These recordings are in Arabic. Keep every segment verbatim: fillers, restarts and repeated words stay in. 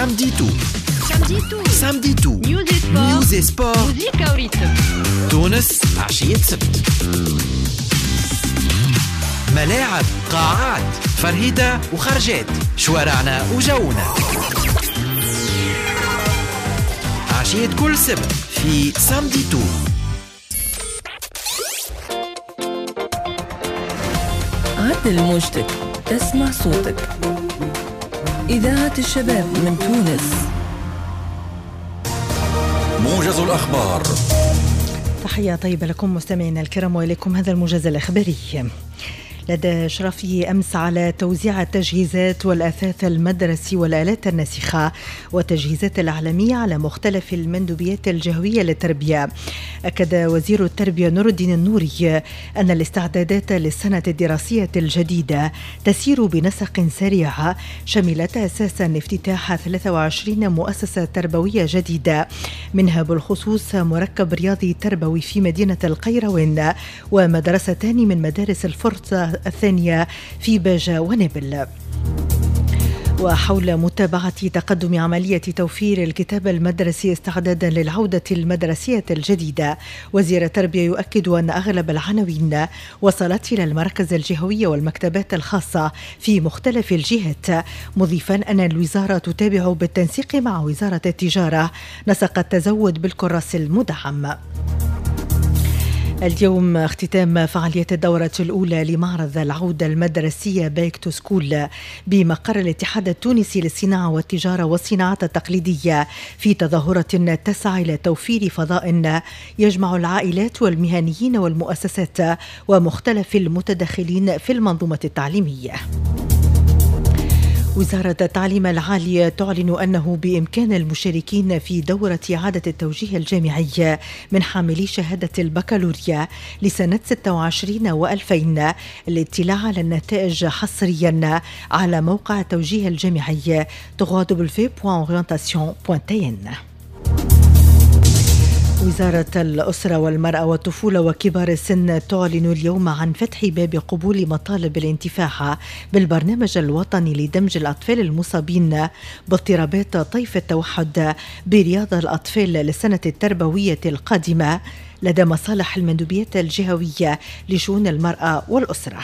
سامدي تو سامدي تو سامدي تو نيوز سبور نيوز سبور موسيقى وريتم. تونس عشية سبت، ملاعب، قاعات، فرهيدة وخرجات، شوارعنا وجونا. عشية كل سبت في سامدي تو. عدل موجتك، تسمع صوتك. إذاعة الشباب من تونس. موجز الأخبار. تحية طيبة لكم مستمعينا الكرام وإليكم هذا الموجز الإخباري. لدى إشرافه أمس على توزيع التجهيزات والأثاث المدرسي والآلات الناسخة والتجهيزات العالمية على مختلف المندوبيات الجهوية للتربية، أكد وزير التربية نور الدين النوري أن الاستعدادات للسنة الدراسية الجديدة تسير بنسق سريع، شملت أساسا افتتاح ثلاث وعشرين مؤسسة تربوية جديدة، منها بالخصوص مركب رياضي تربوي في مدينة القيروان ومدرستان من مدارس الفرصة الثانية في باجة ونابل. وحول متابعة تقدم عملية توفير الكتاب المدرسي استعدادا للعودة المدرسية الجديدة، وزير التربية يؤكد أن أغلب العناوين وصلت إلى المراكز الجهوية والمكتبات الخاصة في مختلف الجهات، مضيفا أن الوزارة تتابع بالتنسيق مع وزارة التجارة نسق التزود بالكراس المدعم. اليوم اختتام فعاليات الدورة الأولى لمعرض العودة المدرسية باك تو سكول بمقر الاتحاد التونسي للصناعة والتجارة والصناعات التقليدية، في تظاهرة تسعى إلى توفير فضاء يجمع العائلات والمهنيين والمؤسسات ومختلف المتدخلين في المنظومة التعليمية. وزارة التعليم العالي تعلن أنه بإمكان المشاركين في دورة إعادة التوجيه الجامعي من حاملي شهادة البكالوريا لسنة ستة وعشرين وألفين الاطلاع على النتائج حصريا على موقع التوجيه الجامعي دبليو دبليو دبليو دوت أورينتاسيون دوت تي إن. وزارة الأسرة والمرأة والطفولة وكبار السن تعلن اليوم عن فتح باب قبول مطالب الانتفاع بالبرنامج الوطني لدمج الأطفال المصابين باضطرابات طيف التوحد برياض الأطفال للسنة التربوية القادمة لدى مصالح المندوبيات الجهوية لشؤون المرأة والأسرة.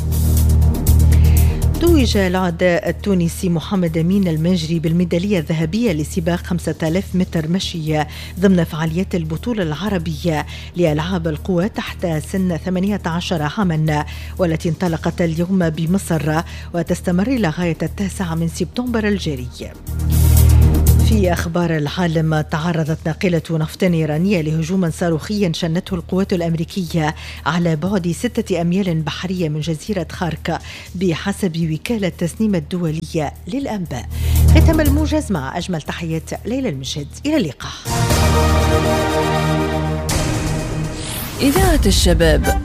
توج العداء التونسي محمد أمين المنجري بالميدالية الذهبية لسباق خمسة آلاف متر مشي ضمن فعاليات البطولة العربية لألعاب القوى تحت سن ثمانية عشر عاما، والتي انطلقت اليوم بمصر وتستمر إلى غاية التاسع من سبتمبر الجاري. في أخبار العالم، تعرضت ناقلة نفط إيرانية لهجوم صاروخي شنته القوات الأمريكية على بعد ستة أميال بحرية من جزيرة خارك بحسب وكالة تسنيم الدولية للأنباء. ختم الموجز مع أجمل تحيات ليلى المجد، إلى اللقاء. إذاعة الشباب.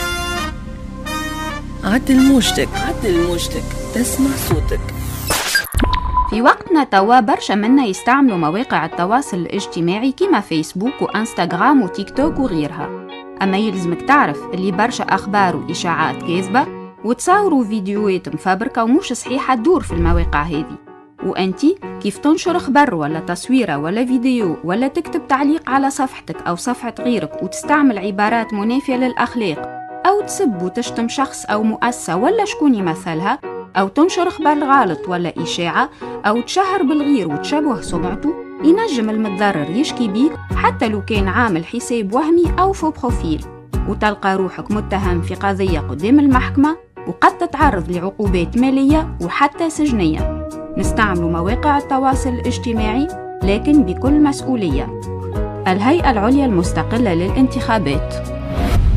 عدل موجتك، عدل موجتك، تسمع صوتك. في وقتنا توا برشا منا يستعملوا مواقع التواصل الاجتماعي كما فيسبوك وانستغرام وتيك توك وغيرها، أما يلزمك تعرف اللي برشا أخبار وإشاعات كاذبة وتصوروا فيديوهات مفبركة ومش صحيحة تدور في المواقع هذه، وأنتي كيف تنشر خبر ولا تصويرة ولا فيديو ولا تكتب تعليق على صفحتك أو صفحة غيرك وتستعمل عبارات منافية للأخلاق أو تسب وتشتم شخص أو مؤسسة ولا شكون يمثلها، أو تنشر خبر غلط ولا إشاعة أو تشهر بالغير وتشبه سمعته، ينجم المتضرر يشكي بيك حتى لو كان عامل حساب وهمي أو فو بروفيل، وتلقى روحك متهم في قضية قدام المحكمة وقد تتعرض لعقوبات مالية وحتى سجنية. نستعمل مواقع التواصل الاجتماعي لكن بكل مسؤولية. الهيئة العليا المستقلة للانتخابات.